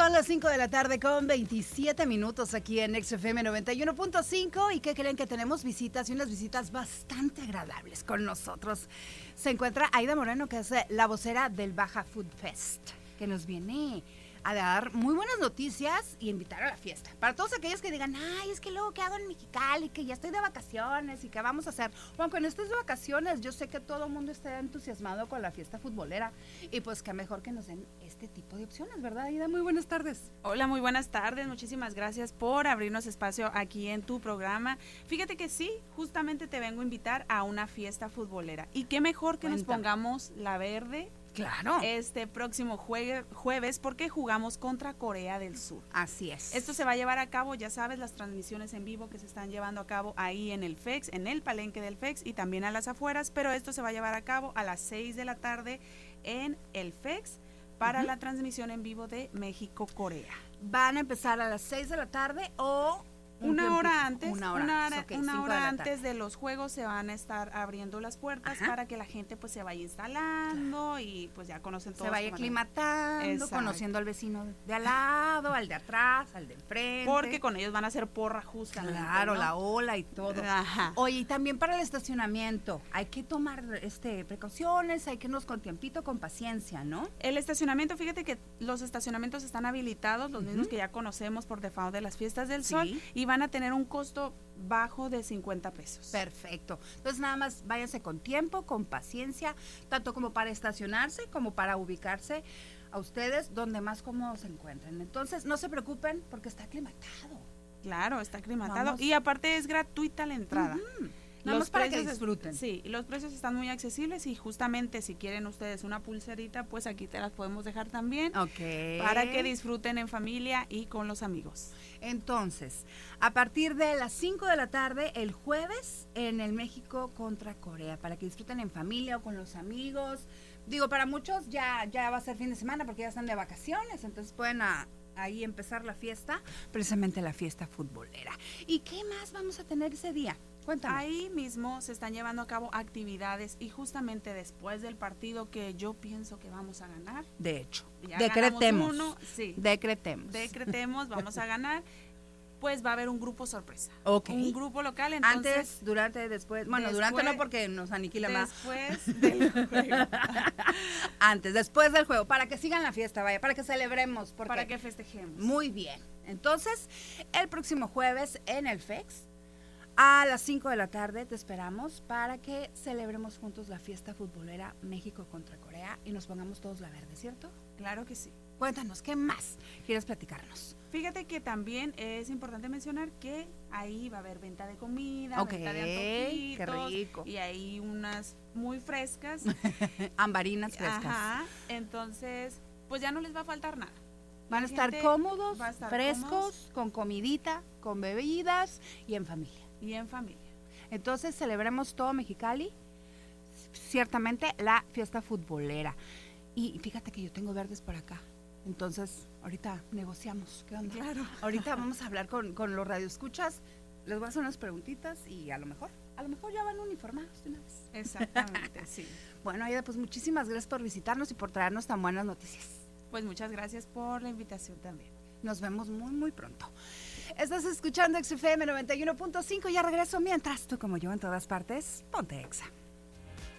Son las 5 de la tarde con 27 minutos aquí en XFM 91.5. ¿Y qué creen? Que tenemos visitas y unas visitas bastante agradables con nosotros. Se encuentra Aida Moreno, que es la vocera del Baja Food Fest, que nos viene a dar muy buenas noticias y invitar a la fiesta. Para todos aquellos que digan, ay, es que luego, ¿qué hago en Mexicali? Que ya estoy de vacaciones y ¿qué vamos a hacer? Bueno, cuando estés de vacaciones, yo sé que todo el mundo está entusiasmado con la fiesta futbolera. Y pues qué mejor que nos den este tipo de opciones, ¿verdad, Aida? Muy buenas tardes. Hola, muy buenas tardes. Muchísimas gracias por abrirnos espacio aquí en tu programa. Fíjate que sí, justamente te vengo a invitar a una fiesta futbolera. Y qué mejor que nos pongamos la verde. Claro. Este próximo jueves, porque jugamos contra Corea del Sur. Así es. Esto se va a llevar a cabo, ya sabes, las transmisiones en vivo que se están llevando a cabo ahí en el FEX, en el palenque del FEX y también a las afueras, pero esto se va a llevar a cabo a las 6 de la tarde en el FEX para la transmisión en vivo de México-Corea. Van a empezar a las 6 de la tarde o... Una hora antes de de los juegos se van a estar abriendo las puertas para que la gente pues se vaya instalando y pues ya conocen todos. Se vaya aclimatando, conociendo al vecino de al lado, al de atrás, al de enfrente. Porque con ellos van a hacer porra justamente. Claro, ¿no? La ola y todo. Ajá. Oye, y también para el estacionamiento, hay que tomar precauciones, hay que irnos con tiempito, con paciencia, ¿no? El estacionamiento, fíjate que los estacionamientos están habilitados, los mismos que ya conocemos por default de las fiestas del sol, y van a tener un costo bajo de 50 pesos. Perfecto. Entonces nada más váyanse con tiempo, con paciencia, tanto como para estacionarse como para ubicarse a ustedes donde más cómodos se encuentren. Entonces no se preocupen porque está aclimatado. Claro, está aclimatado y aparte es gratuita la entrada. Vamos para que disfruten. Sí, y los precios están muy accesibles y justamente si quieren ustedes una pulserita, pues aquí te las podemos dejar también. Para que disfruten en familia y con los amigos. Entonces, a partir de las 5 de la tarde, el jueves, en el México contra Corea, para que disfruten en familia o con los amigos. Digo, para muchos ya va a ser fin de semana porque ya están de vacaciones, entonces pueden ahí empezar la fiesta, precisamente la fiesta futbolera. ¿Y qué más vamos a tener ese día? Cuéntame. Ahí mismo se están llevando a cabo actividades y justamente después del partido que yo pienso que vamos a ganar. De hecho, decretemos, vamos a ganar. Pues va a haber un grupo sorpresa. Un grupo local, entonces. Antes, durante, después. Bueno, durante no porque nos aniquila más. Después del juego. Después del juego, para que sigan la fiesta, vaya, para que celebremos. Para que festejemos. Muy bien. Entonces, el próximo jueves en el FEX, a las 5 de la tarde te esperamos para que celebremos juntos la fiesta futbolera México contra Corea y nos pongamos todos la verde, ¿cierto? Claro que sí. Cuéntanos, ¿qué más quieres platicarnos? Fíjate que también es importante mencionar que ahí va a haber venta de comida, venta de antojitos, qué rico. Y hay unas muy frescas. Ambarinas frescas. Ajá, entonces, pues ya no les va a faltar nada. Van a estar cómodos, frescos, con comidita, con bebidas y en familia. Entonces celebremos todo Mexicali, ciertamente la fiesta futbolera. Y fíjate que yo tengo verdes por acá. Entonces, ahorita negociamos. ¿Qué onda? Claro. Ahorita vamos a hablar con los radioescuchas. Les voy a hacer unas preguntitas y a lo mejor ya van uniformados de una vez. Exactamente, sí. Bueno, Aida, pues muchísimas gracias por visitarnos y por traernos tan buenas noticias. Pues muchas gracias por la invitación también. Nos vemos muy, muy pronto. Estás escuchando XFM 91.5. Ya regreso mientras tú, como yo, en todas partes, ponte Exa.